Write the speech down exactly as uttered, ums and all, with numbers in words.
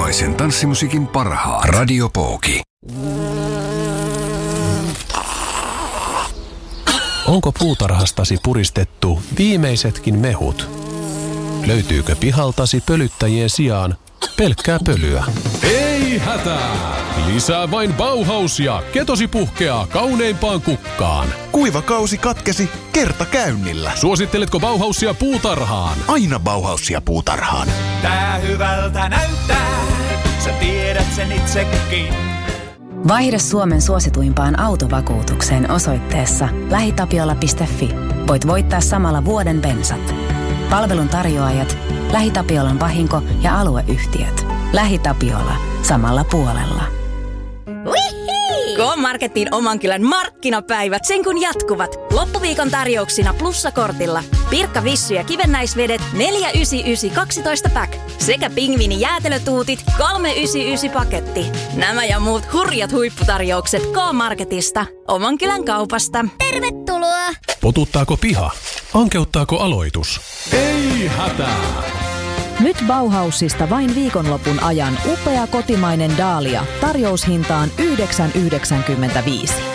Kotimaisen tanssimusiikin parhaan. Radio Pooki. Onko puutarhastasi puristettu viimeisetkin mehut? Löytyykö pihaltasi pölyttäjien sijaan pelkkää pölyä? Ei hätää! Lisää vain Bauhausia. Ketosi puhkeaa kauneimpaan kukkaan. Kuiva kausi katkesi kertakäynnillä. Suositteletko Bauhausia puutarhaan? Aina Bauhausia puutarhaan. Tää hyvältä näyttää, sä tiedät sen itsekin. Vaihda Suomen suosituimpaan autovakuutukseen osoitteessa lähitapiola piste fi. Voit voittaa samalla vuoden bensat. Palvelun tarjoajat, LähiTapiolan vahinko- ja alueyhtiöt. LähiTapiola. Samalla puolella. K-Marketin oman kylän markkinapäivät sen kun jatkuvat. Loppuviikon tarjouksina plussakortilla. Pirkka Vissy ja kivennäisvedet neljä yhdeksänkymmentäyhdeksän kaksitoista pack. Sekä pingviini jäätelötuutit kolme yhdeksänkymmentäyhdeksän paketti. Nämä ja muut hurjat huipputarjoukset K-Marketista. Oman kylän kaupasta. Tervetuloa! Potuttaako piha? Ankeuttaako aloitus? Ei hätää! Nyt Bauhausista vain viikonlopun ajan upea kotimainen dahlia tarjoushintaan yhdeksän yhdeksänkymmentäviisi.